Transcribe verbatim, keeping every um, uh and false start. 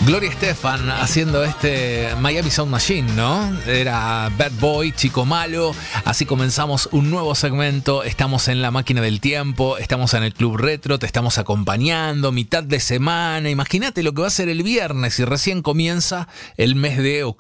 Gloria Estefan haciendo este Miami Sound Machine, ¿no? Era Bad Boy, Chico Malo. Así comenzamos un nuevo segmento. Estamos en la máquina del tiempo, estamos en el Club Retro, te estamos acompañando, mitad de semana. Imagínate lo que va a ser el viernes y recién comienza el mes de octubre.